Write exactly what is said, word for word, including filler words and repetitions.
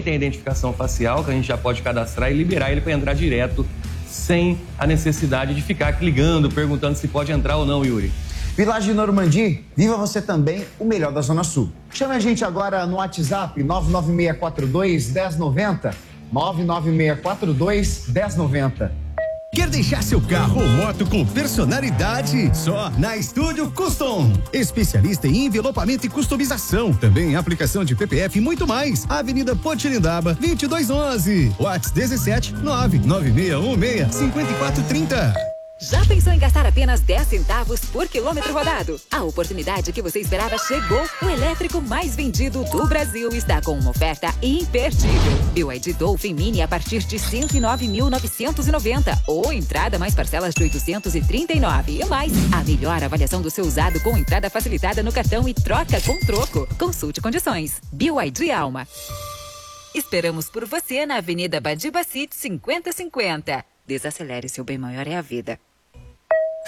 tem a identificação facial, que a gente já pode cadastrar e liberar ele para entrar direto, sem a necessidade de ficar ligando, perguntando se pode entrar ou não, Yuri. Village Normandie, viva você também o melhor da Zona Sul. Chame a gente agora no WhatsApp nove nove seis quatro dois, um zero nove zero, nove nove seis quatro dois, um zero nove zero. Quer deixar seu carro ou moto com personalidade? Só na Estúdio Custom. Especialista em envelopamento e customização. Também em aplicação de P P F e muito mais. Avenida Potirindaba, vinte e dois onze. WhatsApp dezessete, nove nove seis um seis, cinco quatro três zero. Já pensou em gastar apenas dez centavos por quilômetro rodado? A oportunidade que você esperava chegou. O elétrico mais vendido do Brasil está com uma oferta imperdível. B Y D Dolphin Mini a partir de cento e nove mil novecentos e noventa ou entrada mais parcelas de oitocentos e trinta e nove e mais. A melhor avaliação do seu usado com entrada facilitada no cartão e troca com troco. Consulte condições. B Y D Alma. Esperamos por você na Avenida Badibacite cinquenta cinquenta. Desacelere, seu bem maior é a vida.